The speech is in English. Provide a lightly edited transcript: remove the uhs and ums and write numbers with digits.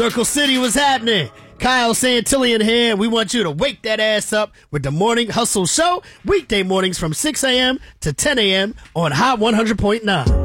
Circle City, was happening? Kyle Santillian here. We want you to wake that ass up with the Morning Hustle Show, weekday mornings from 6 a.m. to 10 a.m. on Hot 100.9.